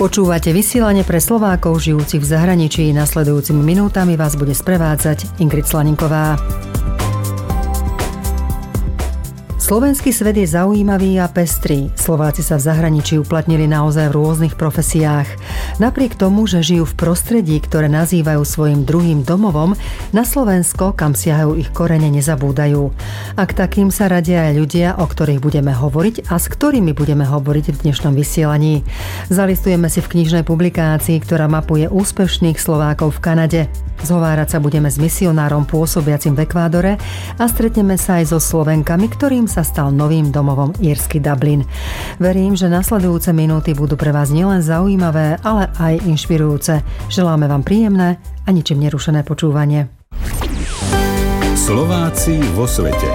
Počúvate vysielanie pre Slovákov žijúcich v zahraničí. Nasledujúcimi minútami vás bude sprevádzať Ingrid Slaninková. Slovenský svet je zaujímavý a pestrý. Slováci sa v zahraničí uplatnili naozaj v rôznych profesiách. Napriek tomu, že žijú v prostredí, ktoré nazývajú svojim druhým domovom, na Slovensko, kam siahajú ich korene, nezabúdajú. A k takým sa radia aj ľudia, o ktorých budeme hovoriť a s ktorými budeme hovoriť v dnešnom vysielaní. Zalistujeme si v knižnej publikácii, ktorá mapuje úspešných Slovákov v Kanade. Zhovárať sa budeme s misionárom pôsobiacim v Ekvádore a stretneme sa aj so Slovenkami, ktorým sa stal novým domovom írsky Dublin. Verím, že nasledujúce minúty budú pre vás nielen zaujímavé, ale aj inšpirujúce. Želáme vám príjemné a ničím nerušené počúvanie. Slováci vo svete.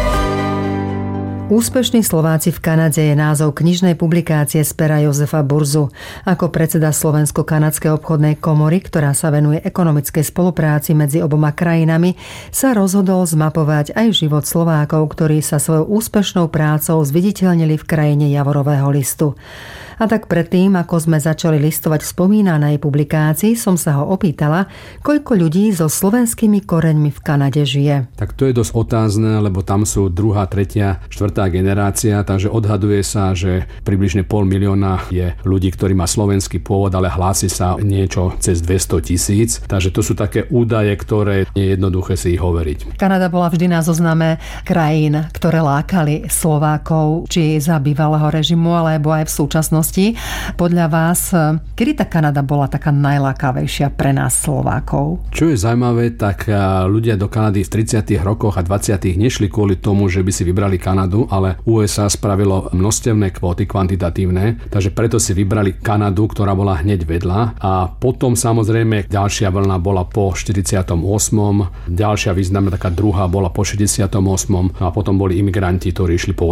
Úspešní Slováci v Kanade je názov knižnej publikácie z pera Jozefa Burzu. Ako predseda Slovensko-kanadskej obchodnej komory, ktorá sa venuje ekonomickej spolupráci medzi oboma krajinami, sa rozhodol zmapovať aj život Slovákov, ktorí sa svojou úspešnou prácou zviditeľnili v krajine javorového listu. A tak predtým, ako sme začali listovať v spomínanej publikácii, som sa ho opýtala, koľko ľudí so slovenskými koreňmi v Kanade žije. Tak to je dosť otázne, lebo tam sú 2., 3., 4. generácia, takže odhaduje sa, že približne 500 000 je ľudí, ktorí má slovenský pôvod, ale hlási sa niečo cez 200 000. Takže to sú také údaje, ktoré nie je jednoduché si ich hovoriť. Kanada bola vždy na zozname krajín, ktoré lákali Slovákov, či za bývalého režimu, alebo aj v súčasnosti. Podľa vás, kedy tá Kanada bola taká najlákavejšia pre nás Slovákov? Čo je zaujímavé, tak ľudia do Kanady v 30. rokoch a 20. nešli kvôli tomu, že by si vybrali Kanadu, ale USA spravilo množstevné kvóty kvantitatívne, takže preto si vybrali Kanadu, ktorá bola hneď vedľa. A potom samozrejme ďalšia vlna bola po 48. Ďalšia významná taká druhá bola po 68. A potom boli imigranti, ktorí išli po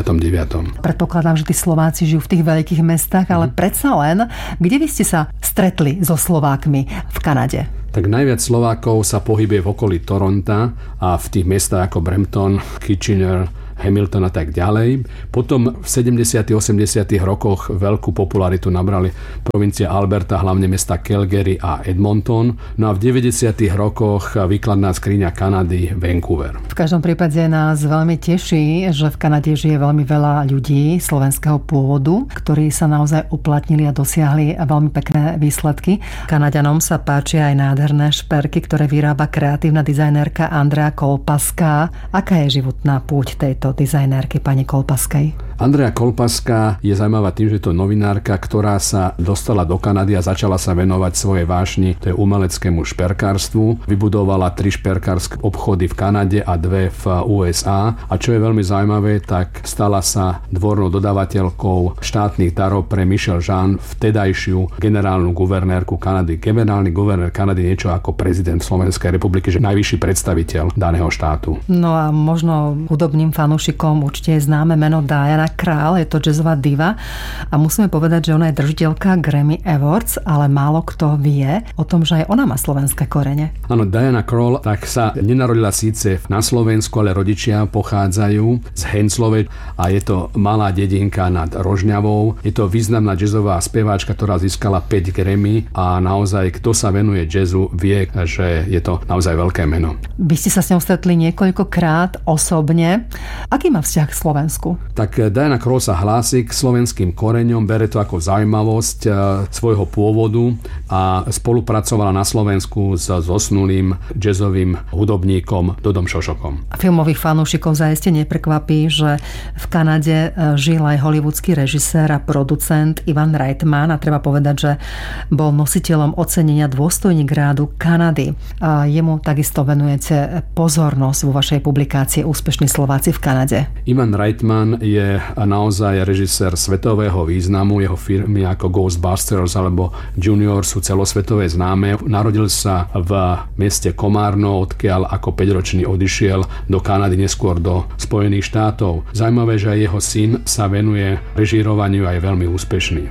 89. Predpokladám, že tí Slováci žijú v tých veľkých mestách, ale predsa len, kde by ste sa stretli so Slovákmi v Kanade? Tak najviac Slovákov sa pohybuje v okolí Toronta a v tých mestách ako Brampton, Kitchener, Hamilton a tak ďalej. Potom v 70. 80. rokoch veľkú popularitu nabrali provincia Alberta, hlavne mesta Calgary a Edmonton. No a v 90. rokoch výkladná skriňa Kanady Vancouver. V každom prípade nás veľmi teší, že v Kanade žije veľmi veľa ľudí slovenského pôvodu, ktorí sa naozaj uplatnili a dosiahli veľmi pekné výsledky. Kanaďanom sa páčia aj nádherné šperky, ktoré vyrába kreatívna dizajnérka Andrea Kolpaská. Aká je životná púť tejto dizajnérky pani Kolpaskej? Andrea Kolpaská je zaujímavá tým, že to je novinárka, ktorá sa dostala do Kanady a začala sa venovať svojej vášni, to je umeleckému šperkárstvu. Vybudovala 3 šperkárske obchody v Kanade a 2 v USA. A čo je veľmi zaujímavé, tak stala sa dvornou dodávateľkou štátnych darov pre Michelle Jean, vtedajšiu generálnu guvernérku Kanady. Generálny guvernér Kanady niečo ako prezident Slovenskej republiky, že najvyšší predstaviteľ daného štátu. No a možno hudobným fanúšikom určite je známe meno Diana Krall, je to jazzová diva a musíme povedať, že ona je držiteľka Grammy Awards, ale málo kto vie o tom, že aj ona má slovenské korene. Áno, Diana Krall tak sa nenarodila síce na Slovensku, ale rodičia pochádzajú z Henclove a je to malá dedinka nad Rožňavou. Je to významná jazzová speváčka, ktorá získala 5 Grammy a naozaj, kto sa venuje jazzu, vie, že je to naozaj veľké meno. Vy ste sa s ňou stretli niekoľkokrát osobne. Aký má vzťah k Slovensku? Tak Diana Krall sa hlási k slovenským koreňom, bere to ako zaujímavosť svojho pôvodu a spolupracovala na Slovensku s zosnulým jazzovým hudobníkom Dodom Šošokom. Filmových fanúšikov zaiste neprekvapí, že v Kanade žil aj hollywoodský režisér a producent Ivan Reitman a treba povedať, že bol nositeľom ocenenia dôstojník rádu Kanady. A jemu takisto venujete pozornosť vo vašej publikácii Úspešní Slováci v Kanade. Ivan Reitman je naozaj režisér svetového významu. Jeho filmy ako Ghostbusters alebo Junior sú celosvetové známe. Narodil sa v meste Komárno, odkiaľ ako 5-ročný odišiel do Kanady, neskôr do Spojených štátov. Zajímavé, že aj jeho syn sa venuje režírovaniu a je veľmi úspešný.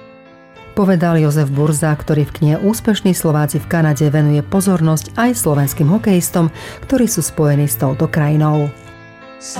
Povedal Jozef Burza, ktorý v knihe Úspešní Slováci v Kanade venuje pozornosť aj slovenským hokejistom, ktorí sú spojení s touto krajinou.